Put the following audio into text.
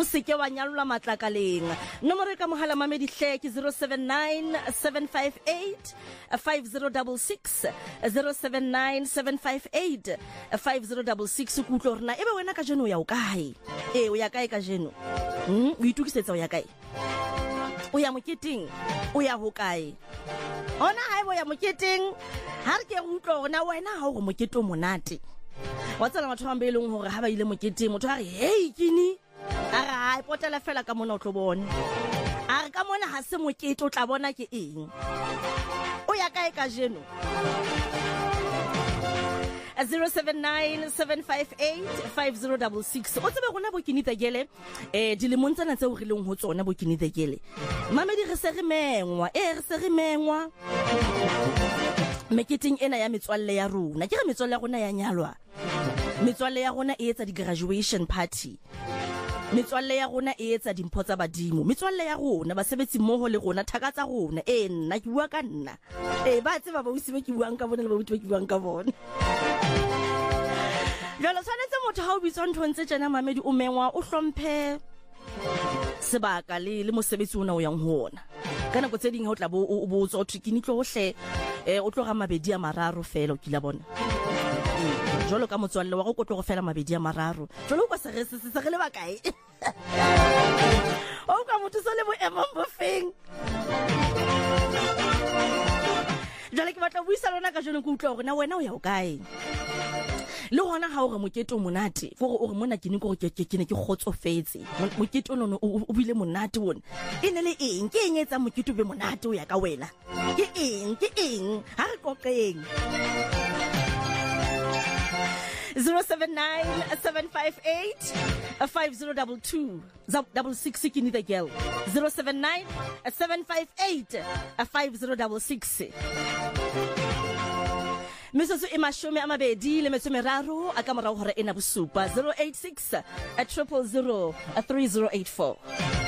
seke wa nyalula matlakaleng. Nomoro ka mohala mamedi hle ke 079 758 5066 079 758 5066 ku tlo rena ebe wena ka jeno ya o kae o ya kae ka jeno o itukisetsa o ya kae o ya moketeng o ya ho kae ona haebo ya moketeng ha re ke utlwa rona wena ha o go moketo monate wa tsela batho ba mbeleng hore ha ba ile moketeng motho a re hey kini a re ha ipotela fela ka mona o tlo bona a re ka mona ha se moketo o tla bona ke eng o ya kae ka jeno 079 758 5066 o tsebe rona bo Kinithegele dilemong tsena tse o rileng ho tsona bo Kinithegele mamedi re se re mengwa re se re mengwa meketeng ena ya metswalle ya rona ke re metswalle ya rona ya nyalwa metswalle ya rona e etsa di graduation party metswalle ya rona e etsa dimpho tsa badimo metswalle ya rona basebetsi mmoho le rona thaka tsa rona nna ke bua ka nna ba tseba ba usibe ke buang ka bona le ba botse ke buang ka bona jalo tshwanetse motho ha o bitswa ntho ntse tsena mamedi o mengwa o hlomphe sebaka le mosebetsi ona o yang ho ona kana go tse ding ha o tla bo o botsa o thikini tlo hle o tlo ga mabedi a mararo fela o kila bona jolo ka motswalle wa go tlo go fela mabedi a mararo jolo go se re le bakae o ka motho so le bo emang bo feng jalo ke batla buisa lona ka jeno go utlwa gore na wena o ya o kae le hona ha o re moketo monate gore o re mona ke ne go ke ne ke khotsofetse moketo ono o bile monate wona ene le eng ke eng etsa moketo be monate o ya ka wena ke eng ha re kokeng 079 758 5022 66 Kinithegele 079 758 5066 Mesoso e mashome a mabedi le metso meraro a ka morao hore ena bosupa 086 000 3084